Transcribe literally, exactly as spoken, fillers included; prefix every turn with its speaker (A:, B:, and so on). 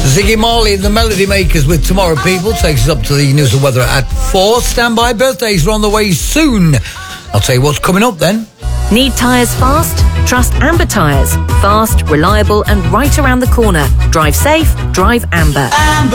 A: Ziggy Marley and the Melody Makers with Tomorrow People takes us up to the news and weather at four. Stand by, birthdays are on the way soon. I'll tell you what's coming up then.
B: Need tyres fast? Trust Amber Tyres. Fast, reliable and right around the corner. Drive safe, drive Amber. Amber.